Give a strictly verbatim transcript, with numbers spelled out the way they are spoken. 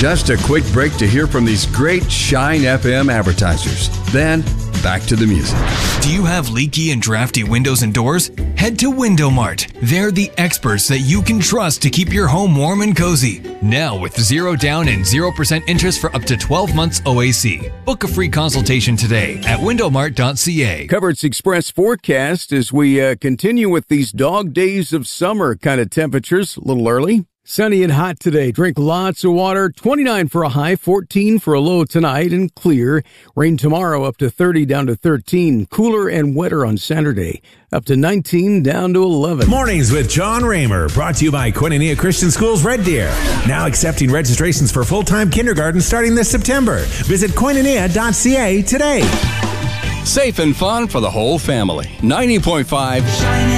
Just a quick break to hear from these great Shine F M advertisers. Then, back to the music. Do you have leaky and drafty windows and doors? Head to Window Mart. They're the experts that you can trust to keep your home warm and cozy. Now with zero down and zero percent interest for up to twelve months O A C. Book a free consultation today at window mart dot c a. Coverage Express forecast as we uh, continue with these dog days of summer kind of temperatures. A little early. Sunny and hot today. Drink lots of water. twenty-nine for a high, fourteen for a low tonight, and clear. Rain tomorrow up to thirty, down to thirteen. Cooler and wetter on Saturday. Up to nineteen, down to eleven. Mornings with John Raymer, brought to you by Koinonia Christian Schools Red Deer. Now accepting registrations for full-time kindergarten starting this September. Visit koinonia dot c a today. Safe and fun for the whole family. ninety point five